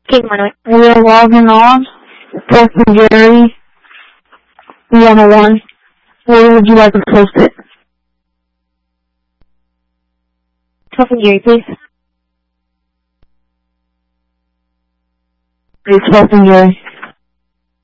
King Manuel. We are logging on. Preston Gary 101. Where would you like to post it? Preston Gary, please. It's Preston Gary.